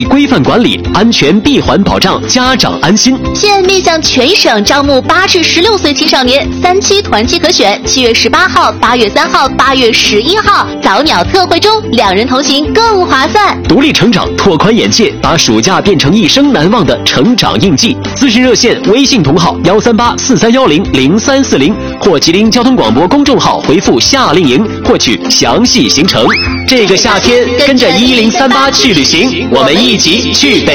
规范管理，安全闭环保障，家长安心。 现面向全省招募8至16岁青少年，3期团期可选，7月18号、8月3号、8月11号早鸟特惠中，2人同行更划算。 独立成长，拓宽眼界，把暑假变成一生难忘的成长印记。咨询热线：微信同号13843100340或吉林交通广播公众号回复夏令营获取详细行程。这个夏天跟着1038去旅行，我们一起去北。